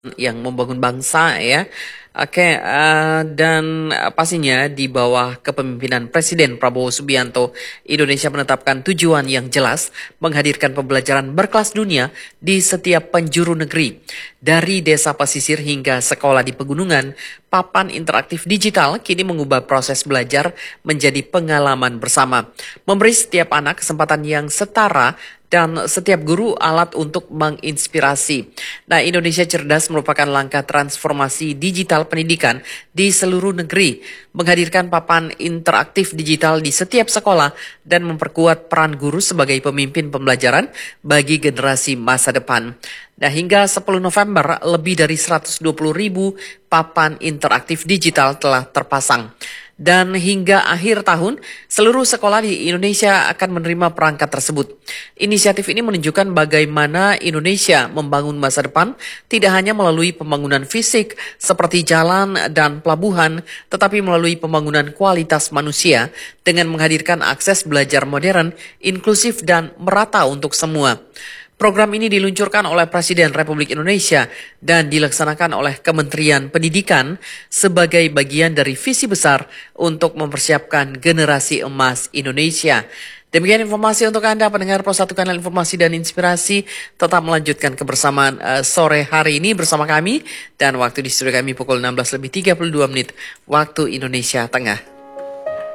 yang membangun bangsa ya. Oke, dan pastinya di bawah kepemimpinan Presiden Prabowo Subianto, Indonesia menetapkan tujuan yang jelas menghadirkan pembelajaran berkelas dunia di setiap penjuru negeri. Dari desa pesisir hingga sekolah di pegunungan, papan interaktif digital kini mengubah proses belajar menjadi pengalaman bersama. Memberi setiap anak kesempatan yang setara dan setiap guru alat untuk menginspirasi. Nah, Indonesia Cerdas merupakan langkah transformasi digital pendidikan di seluruh negeri, menghadirkan papan interaktif digital di setiap sekolah dan memperkuat peran guru sebagai pemimpin pembelajaran bagi generasi masa depan. Nah, hingga 10 November, lebih dari 120.000 papan interaktif digital telah terpasang. Dan hingga akhir tahun, seluruh sekolah di Indonesia akan menerima perangkat tersebut. Inisiatif ini menunjukkan bagaimana Indonesia membangun masa depan tidak hanya melalui pembangunan fisik seperti jalan dan pelabuhan, tetapi melalui pembangunan kualitas manusia dengan menghadirkan akses belajar modern, inklusif, dan merata untuk semua. Program ini diluncurkan oleh Presiden Republik Indonesia dan dilaksanakan oleh Kementerian Pendidikan sebagai bagian dari visi besar untuk mempersiapkan generasi emas Indonesia. Demikian informasi untuk Anda pendengar Pro 1 Kanal Informasi dan Inspirasi. Tetap melanjutkan kebersamaan sore hari ini bersama kami. Dan waktu di studio kami pukul 16:32 waktu Indonesia Tengah.